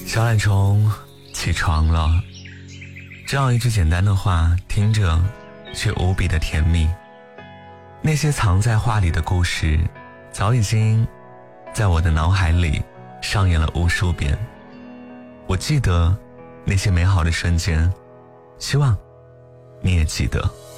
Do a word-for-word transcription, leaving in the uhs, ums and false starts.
小懒虫起床了，这样一句简单的话，听着却无比的甜蜜。那些藏在话里的故事，早已经在我的脑海里上演了无数遍。我记得那些美好的瞬间，希望你也记得。